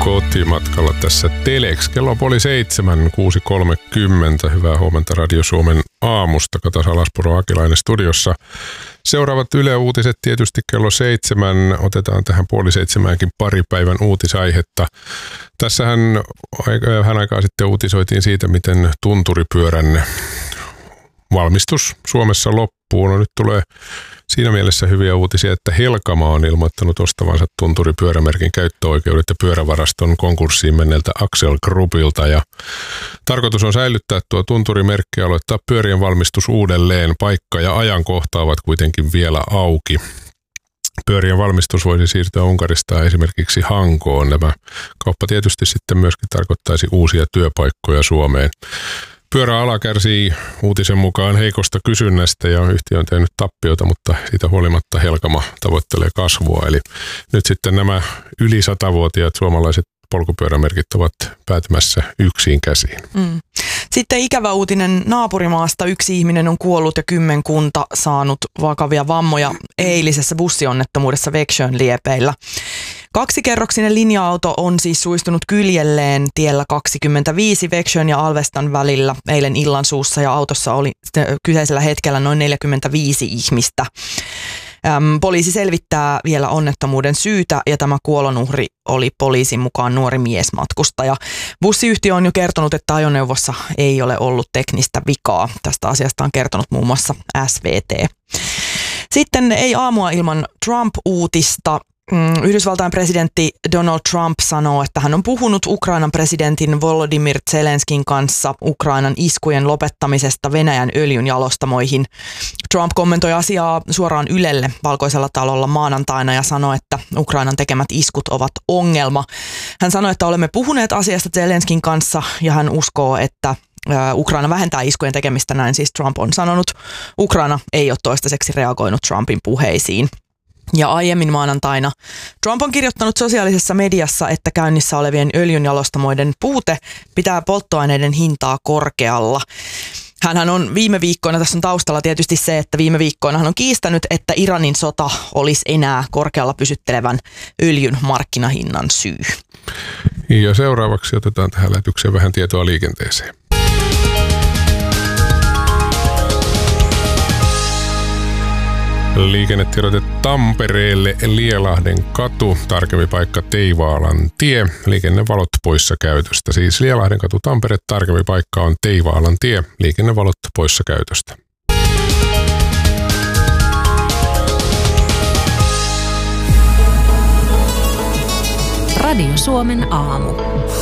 kotimatkalla tässä Telex. Kello on 6:30. Hyvää huomenta Radio Suomen aamusta. Kata Salaspuro, Akilainen studiossa. Seuraavat Yle Uutiset tietysti kello 7. Otetaan tähän 6:30 pari päivän uutisaihetta. Tässähän vähän aikaa sitten uutisoitiin siitä, miten tunturipyörän valmistus Suomessa loppuu. No nyt tulee siinä mielessä hyviä uutisia, että Helkama on ilmoittanut ostavansa tunturipyörämerkin käyttöoikeudet ja pyörävaraston konkurssiin menneeltä Axel Groupilta. Ja tarkoitus on säilyttää tuo tunturimerkki ja aloittaa pyörien valmistus uudelleen. Paikka ja ajankohta ovat kuitenkin vielä auki. Pyörien valmistus voisi siirtyä Unkarista esimerkiksi Hankoon. Tämä kauppa tietysti sitten myöskin tarkoittaisi uusia työpaikkoja Suomeen. Pyöräala kärsii uutisen mukaan heikosta kysynnästä ja yhtiö on tehnyt tappiota, mutta siitä huolimatta Helkama tavoittelee kasvua. Eli nyt sitten nämä yli 100-vuotiaat suomalaiset polkupyörämerkit ovat päätymässä yksin käsiin. Sitten ikävä uutinen naapurimaasta. 1 ihminen on kuollut ja 10 saanut vakavia vammoja eilisessä bussionnettomuudessa Växjön liepeillä. 2-kerroksinen linja-auto on siis suistunut kyljelleen tiellä 25 Växjön ja Alvestan välillä eilen illansuussa ja autossa oli kyseisellä hetkellä noin 45 ihmistä. Poliisi selvittää vielä onnettomuuden syytä ja tämä kuolonuhri oli poliisin mukaan nuori miesmatkustaja. Bussiyhtiö on jo kertonut, että ajoneuvossa ei ole ollut teknistä vikaa. Tästä asiasta on kertonut muun muassa SVT. Sitten ei aamua ilman Trump-uutista. Yhdysvaltain presidentti Donald Trump sanoo, että hän on puhunut Ukrainan presidentin Volodymyr Zelenskin kanssa Ukrainan iskujen lopettamisesta Venäjän öljynjalostamoihin. Trump kommentoi asiaa suoraan Ylelle Valkoisella talolla maanantaina ja sanoi, että Ukrainan tekemät iskut ovat ongelma. Hän sanoi, että olemme puhuneet asiasta Zelenskin kanssa ja hän uskoo, että Ukraina vähentää iskujen tekemistä, näin siis Trump on sanonut. Ukraina ei ole toistaiseksi reagoinut Trumpin puheisiin. Ja aiemmin maanantaina Trump on kirjoittanut sosiaalisessa mediassa, että käynnissä olevien öljynjalostamoiden puute pitää polttoaineiden hintaa korkealla. Hänhän on viime viikkoina, tässä on taustalla tietysti se, että viime viikkoina hän on kiistänyt, että Iranin sota olisi enää korkealla pysyttelevän öljyn markkinahinnan syy. Ja seuraavaksi otetaan tähän lähetykseen vähän tietoa liikenteeseen. Liikennetiedote Tampereelle, Lielahden katu, tarkemmin paikka Teivaalan tie, liikennevalot poissa käytöstä. Siis Lielahden katu Tampere, tarkemmin paikka on Teivaalan tie, liikennevalot poissa käytöstä. Radio Suomen aamu.